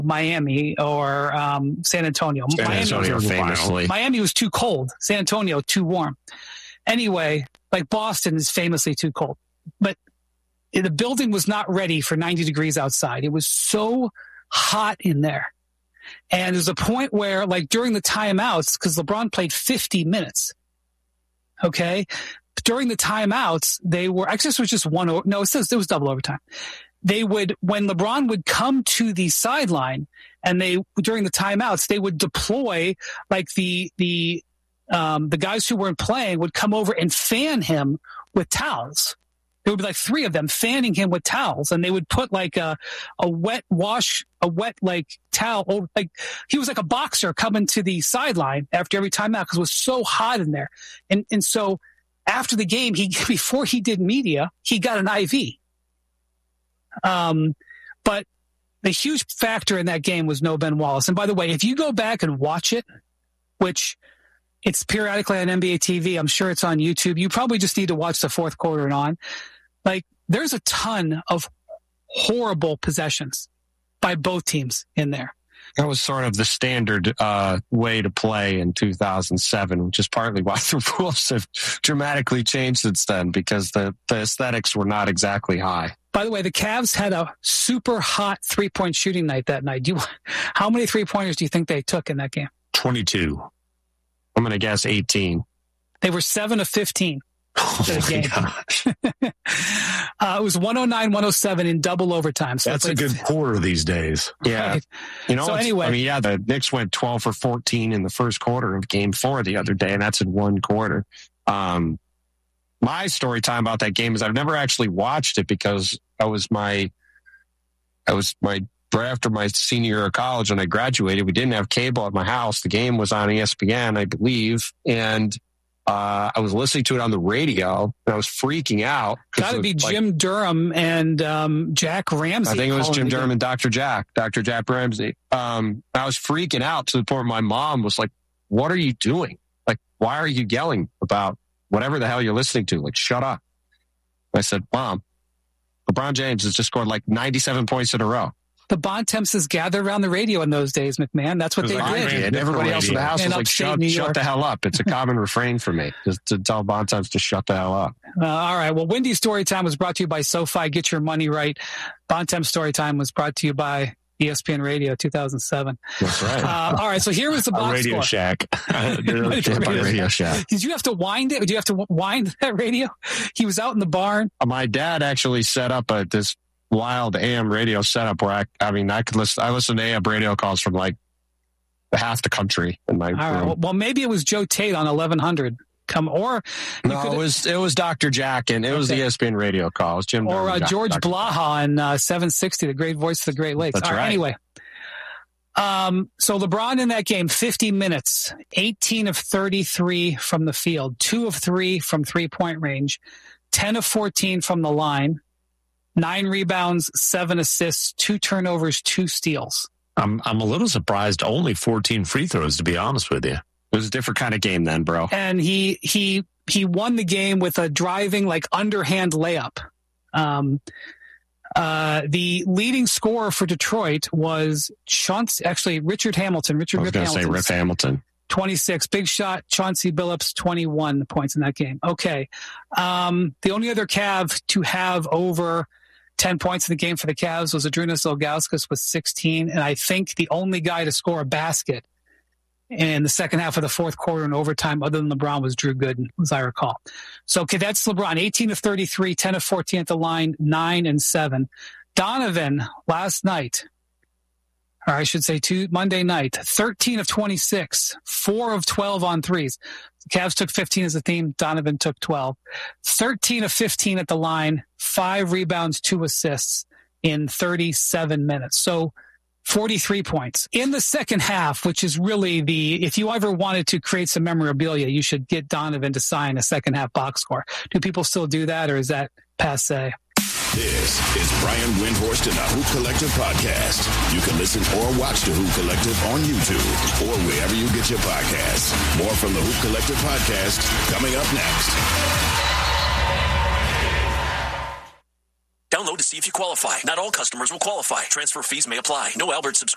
Miami or San Antonio. Miami was too cold. San Antonio, too warm. Anyway, like Boston is famously too cold. But the building was not ready for 90 degrees outside. It was so hot in there. And there's a point where, like, during the timeouts, because LeBron played 50 minutes, okay? During the timeouts, this was just it was double overtime. When LeBron would come to the sideline and during the timeouts, they would deploy, like, the guys who weren't playing would come over and fan him with towels. There would be like 3 of them fanning him with towels, and they would put like a wet towel. Like, he was like a boxer coming to the sideline after every timeout because it was so hot in there. And so after the game, before he did media, he got an IV. But the huge factor in that game was no Ben Wallace. And by the way, if you go back and watch it, which it's periodically on NBA TV, I'm sure it's on YouTube, you probably just need to watch the fourth quarter and on. Like, there's a ton of horrible possessions by both teams in there. That was sort of the standard way to play in 2007, which is partly why the rules have dramatically changed since then, because the aesthetics were not exactly high. By the way, the Cavs had a super hot three-point shooting night that night. How many three-pointers do you think they took in that game? 22. I'm going to guess 18. They were 7 of 15. Oh my gosh. It was 109-107 in double overtime. So that's a good quarter these days. Yeah. Right. So anyway, the Knicks went 12 for 14 in the first quarter of Game 4 the other day, and that's in one quarter. My story time about that game is I've never actually watched it because right after my senior year of college when I graduated. We didn't have cable at my house. The game was on ESPN, I believe, and I was listening to it on the radio, and I was freaking out. Got to be Jim Durham and Jack Ramsey. I think it was Jim Durham and Dr. Jack Ramsey. I was freaking out to the point where my mom was like, "What are you doing? Like, why are you yelling about whatever the hell you're listening to? Like, shut up." I said, "Mom, LeBron James has just scored like 97 points in a row." The Bontemps gathered around the radio in those days, McMahon. That's what they did. Everybody else in the house was like, shut the hell up. It's a common refrain for me just to tell Bontemps to shut the hell up. All right. Well, Wendy's Storytime was brought to you by SoFi. Get your money right. Bontemps Storytime was brought to you by ESPN Radio 2007. That's right. All right. So here was the box Radio score. Shack. Radio Shack. Did you have to wind it? Did you have to wind that radio? He was out in the barn. My dad actually set up this wild AM radio setup where I could listen. I listened to AM radio calls from like half the country in my room. Right. Well, maybe it was Joe Tate on 1100. It was Dr. Jack, and it was the ESPN radio call. It was Jim or George Blaha on 760, the great voice of the Great Lakes. That's right. Anyway, so LeBron in that game, 50 minutes, 18 of 33 from the field, 2 of 3 from 3-point range, 10 of 14 from the line, 9 rebounds, 7 assists, 2 turnovers, 2 steals. I'm a little surprised. Only 14 free throws, to be honest with you. It was a different kind of game then, bro. And he won the game with a driving, like, underhand layup. The leading scorer for Detroit was Richard Hamilton. Rip Hamilton. 26. Big shot, Chauncey Billups, 21 points in that game. Okay. The only other Cav to have over 10 points in the game for the Cavs was Adrunas Ilgauskas with 16. And I think the only guy to score a basket in the second half of the fourth quarter in overtime other than LeBron was Drew Gooden, as I recall. So, okay, that's LeBron. 18 of 33, 10 of 14 at the line, 9 and 7. Donovan last night, or I should say Monday night, 13 of 26, 4 of 12 on threes. The Cavs took 15 as a team. Donovan took 12. 13 of 15 at the line, 5 rebounds, 2 assists in 37 minutes. So 43 points. In the second half, which is really if you ever wanted to create some memorabilia, you should get Donovan to sign a second half box score. Do people still do that, or is that passé? This is Brian Windhorst and the Hoop Collective podcast. You can listen or watch the Hoop Collective on YouTube or wherever you get your podcasts. More from the Hoop Collective podcast coming up next. Download to see if you qualify. Not all customers will qualify. Transfer fees may apply. No Albert subscription.